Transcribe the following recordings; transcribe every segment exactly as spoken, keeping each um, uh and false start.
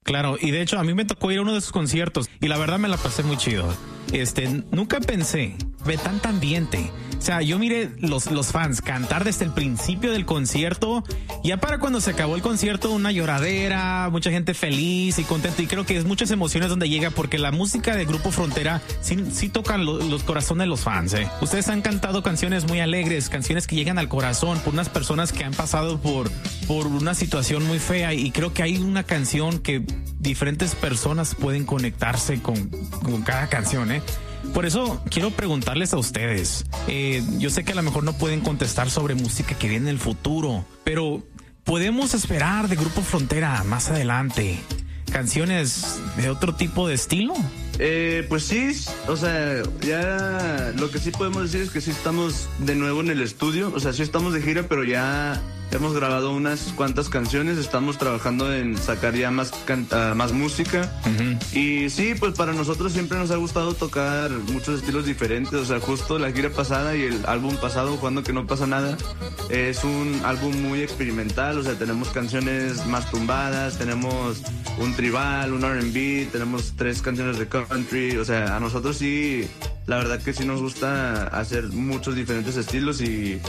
Claro, y de hecho a mí me tocó ir a uno de sus conciertos y la verdad me la pasé muy chido. Este, nunca pensé, ve tanta ambiente. O sea, yo miré los, los fans cantar desde el principio del concierto, ya para cuando se acabó el concierto, una lloradera, mucha gente feliz y contenta. Y creo que es muchas emociones donde llega, porque la música de Grupo Frontera sí, sí toca lo, los corazones de los fans. ¿eh? Ustedes han cantado canciones muy alegres, canciones que llegan al corazón por unas personas que han pasado por, por una situación muy fea. Y creo que hay una canción que diferentes personas pueden conectarse con, con cada canción, ¿eh? Por eso quiero preguntarles a ustedes, eh, yo sé que a lo mejor no pueden contestar sobre música que viene en el futuro, pero ¿podemos esperar de Grupo Frontera más adelante canciones de otro tipo de estilo? Eh, pues sí, o sea, ya lo que sí podemos decir es que sí estamos de nuevo en el estudio, o sea, sí estamos de gira, pero ya hemos grabado unas cuantas canciones, estamos trabajando en sacar ya más, uh, más música. Uh-huh. Y sí, pues para nosotros siempre nos ha gustado tocar muchos estilos diferentes, o sea, justo la gira pasada y el álbum pasado, Cuando que no pasa nada, es un álbum muy experimental, o sea, tenemos canciones más tumbadas, tenemos un tribal, un R and B, tenemos tres canciones de country, o sea, a nosotros sí, la verdad que sí nos gusta hacer muchos diferentes estilos y...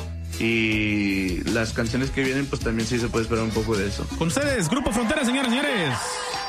Y las canciones que vienen, pues también sí se puede esperar un poco de eso. Con ustedes, Grupo Frontera, señores, señores.